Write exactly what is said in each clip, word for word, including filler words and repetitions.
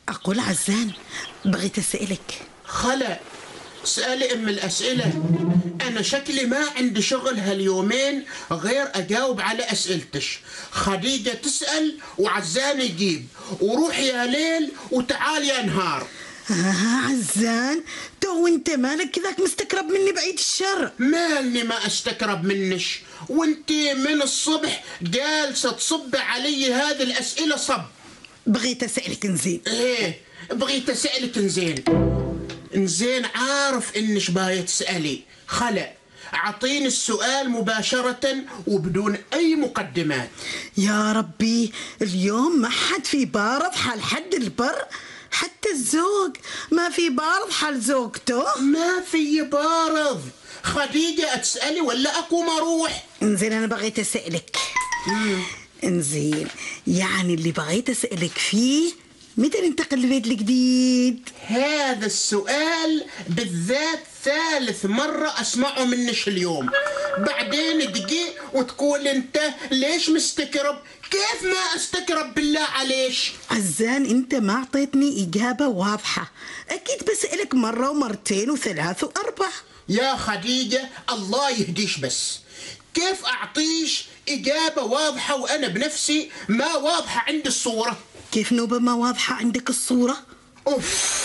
أقول عزان، بغيت أسألك. خلا، اسألي أم الأسئلة. أنا شكلي ما عندي شغل هاليومين غير أجاوب على أسئلتش. خديجة تسأل وعزان يجيب، وروح يا ليل وتعال يا نهار. آه عزان، تو انت مالك كذاك مستقرب مني بعيد الشر؟ مالني ما استقرب منش، وانت من الصبح جالسة تصب علي هذه الأسئلة صب. بغيت أسألك نزين. ايه بغيت أسألك نزين. نزين عارف انش باية تسألي. خلا، اعطيني السؤال مباشرة وبدون اي مقدمات. يا ربي، اليوم ما حد في بارض حال حد البر، حتى الزوج ما في بارض حال زوجته. ما في بارض. خديجة تسألي ولا أقوم أروح؟ انزين أنا بغيت أسألك. مم. انزين، يعني اللي بغيت أسألك فيه متى ننتقل لبيت الجديد؟ هذا السؤال بالذات ثالث مرة أسمعه منش اليوم. بعدين دقيق وتقول أنت ليش مستكرب؟ كيف ما أستكرب بالله عليش؟ عزان، أنت ما أعطيتني إجابة واضحة. أكيد بسألك مرة ومرتين وثلاث وأربع. يا خديجة الله يهديش، بس كيف أعطيش إجابة واضحة وأنا بنفسي ما واضحة عندي الصورة؟ كيف نوبة ما واضحة عندك الصورة؟ أوف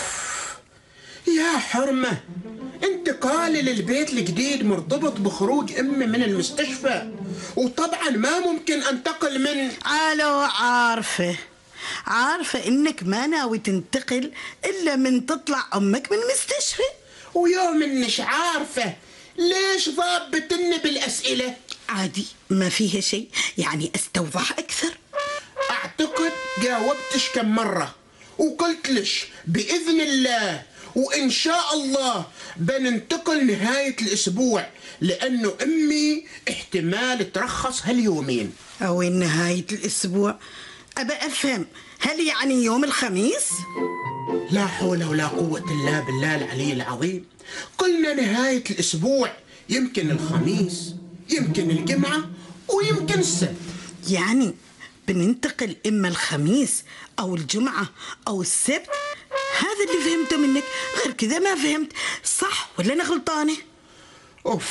يا حرمة، انتقالي للبيت الجديد مرتبط بخروج أمي من المستشفى، وطبعا ما ممكن أنتقل من... الو، عارفة عارفة إنك ما ناوي تنتقل إلا من تطلع أمك من المستشفى. ويوم إنش عارفة ليش ضابطني بالأسئلة؟ عادي، ما فيها شيء، يعني أستوضح أكثر. أعتقد جاوبتش كم مرة وقلت لش بإذن الله وإن شاء الله بننتقل نهاية الأسبوع، لأنه أمي احتمال ترخص هاليومين. أو نهاية الأسبوع؟ أبى أفهم، هل يعني يوم الخميس؟ لا حول ولا قوة إلا بالله العلي العظيم. قلنا نهاية الأسبوع، يمكن الخميس، يمكن الجمعة، ويمكن السبت. يعني بننتقل إما الخميس أو الجمعة أو السبت؟ هذا اللي فهمته منك، غير كذا ما فهمت. صح ولا أنا غلطانة؟ أوف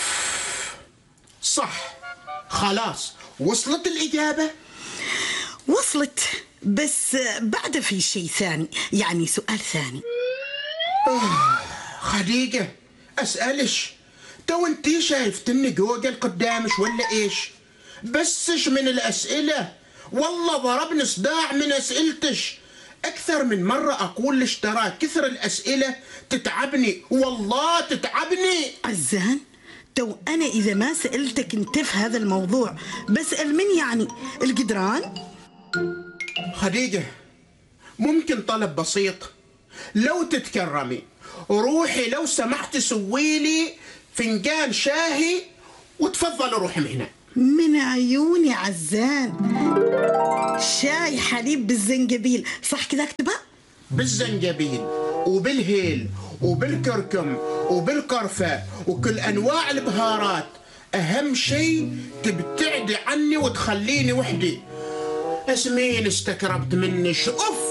صح. خلاص وصلت الإجابة؟ وصلت، بس بعد في شيء ثاني، يعني سؤال ثاني. آه خديجة أسألش، تو انتي شايفتني جوجل قدامش ولا إيش؟ بسش من الأسئلة، والله ضربني صداع من أسئلتش. أكثر من مرة أقول لش ترى كثر الأسئلة تتعبني، والله تتعبني. عزان، تو أنا إذا ما سألتك انت في هذا الموضوع بسأل من يعني القدران؟ خديجة ممكن طلب بسيط؟ لو تتكرمي روحي لو سمحت سويلي فنجان شاهي وتفضل روحي من هنا. من عيوني عزان. شاي حليب بالزنجبيل، صح كذا اكتبها؟ بالزنجبيل وبالهيل وبالكركم وبالقرفة وكل أنواع البهارات. أهم شيء تبتعدي عني وتخليني وحدي. اسمين استكربت منش. أوف